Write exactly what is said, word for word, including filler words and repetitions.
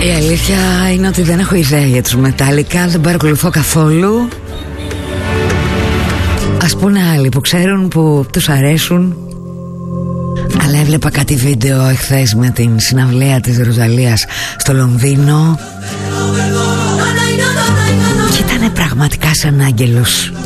Η αλήθεια είναι ότι δεν έχω ιδέα για τους Μετάλλικα, δεν παρακολουθώ καθόλου. Ας πούνε άλλοι που ξέρουν, που τους αρέσουν. Αλλά έβλεπα κάτι βίντεο εχθές με την συναυλία της Ροζαλίας στο Λονδίνο και ήταν πραγματικά σαν άγγελος.